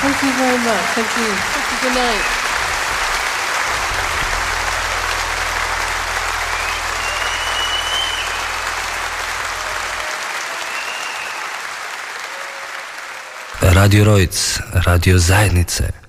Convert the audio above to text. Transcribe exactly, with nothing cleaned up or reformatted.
Thank you very much. Thank you. Thank you. Good night. Radio Rojc, radio zajednice.